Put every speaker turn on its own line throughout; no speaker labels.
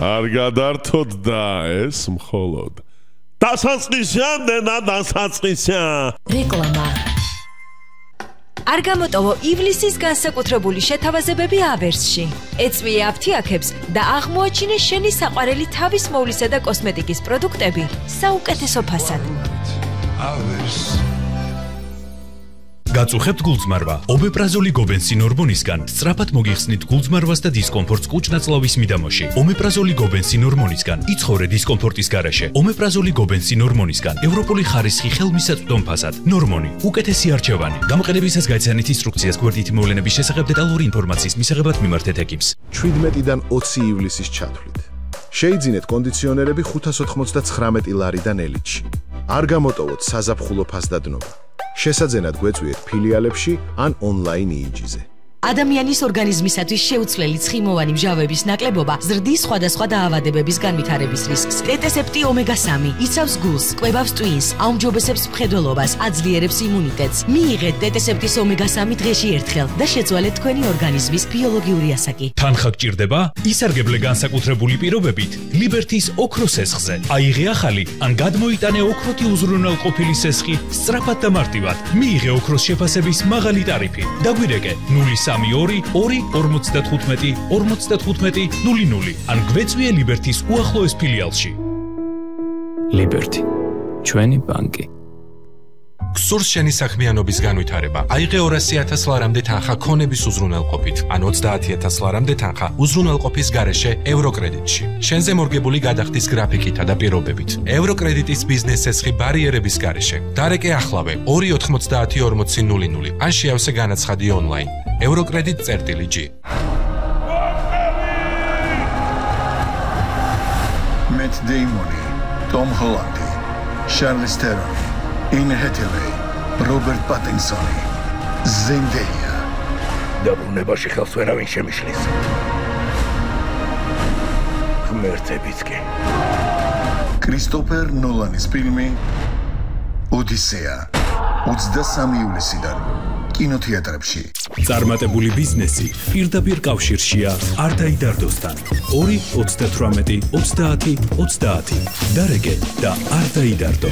არ გადართოთ და ეს მხოლოდ დასაწყისამდენა დასაწყისია.
რეკლამა. არ გამოტოვო ივლისის განსაკუთრებული შეთავაზებები აბერსში. ეწვიე აფთიაქებს და აღმოაჩინე შენი საყვარელი თავის მოვლისა და კოსმეტიკის პროდუქტები საუკეთესო ფასად.
გაწუხებთ გულწმარვა. ომეპრაზოლი გობენსინ ჰორმონისგან სწრაფად მოგიხსნით გულწმარვას და დისკომფორტს კუჭ-ნაწლავის მიდამოში. ომეპრაზოლი გობენსინ ჰორმონისგან იცხოვრე დისკომფორტის გარეშე. ომეპრაზოლი გობენსინ ჰორმონისგან ევროპული ხარისხი ხელმისაწვდომ ფასად. ნორმონი უკეთესი არჩევანი. გამოყენებისას გაიცანით ინსტრუქციას გვერდითი მოვლენების შესახებ დეტალური ინფორმაციის მისაღებად მიმართეთ ეკიპს.
17-დან 20 ივლისის ჩათვლით. შეიძინეთ კონდიციონერები 599 ლარიდან ელიტში. არ გამოტოვოთ საზაფხულო ფასდადნობა. შესაძენად გვეწვიეთ ფილიალებში ან ონლაინ იიჯიზე.
ადამიანის ორგანიზმისათვის შეუცვლელი ცხიმოვანი მჟავების ნაკლებობა ზრდის სხვადასხვა დაავადებების განვითარების რისკს. ტეტესეპტი ომეგა-3 იცავს გულს, კვებავს ტვინს, აუმჯობესებს მხედველობას, აძლიერებს იმუნიტეტს. მიიღეთ ტეტესეპტის ომეგა-3 დღეში ერთხელ და შეცვალეთ თქვენი ორგანიზმის ბიოლოგიური ასაკი.
თანხა გჭირდება? ისარგებლე განსაკუთრებული პირობებით ლიბერთის ოქროს სესხზე. აიღე ახალი ან გადმოიტანე ოქროთი უზრუნველყოფილი სესხი სწრაფად და მარტივად. მიიღე ოქროს შეფასების მაღალი ტარიფი. დაგვირეკე 032-45-55-00 ან გვეწვიე ლიბერთის უახლოეს ფილიალში.
ლიბერთი, ჩვენი ბანკი.
გსურს შენი საქმიანობის განვითარება. აიღე 200,000 ლარამდე თანხა ქონების უზრუნველყოფით, ან 30,000 ლარამდე თანხა უზრუნველყოფის გარეშე ევროკრედიტში. შენზე მორგებული გადახდის გრაფიკითა და პირობებით. ევროკრედიტის ბიზნეს სესხი ბარიერების გარეშე. დარეკე ახლავე 2904000 ან შეავსე განაცხადი ონლაინ. Eurocredit.g.
Matt Damon, Tom Holland, Charlize Theron, Anne Hathaway, Robert Pattinson, Zendaya.
დაბრუნებაში ხელს ვერავინ შემიშლის. ღმერთებიც კი.
Christopher Nolan-ის ფილმი ოდისეა 23 ივლისიდან კინოთეატრებში.
წარმატებული ბიზნესი პირდაპირ კავშირშია არტაიდარდოსთან. 2-38-30-30. დარეკე და არტაიდარდო.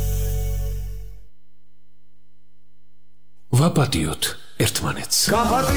ვაპატიოთ ერთმანეთს.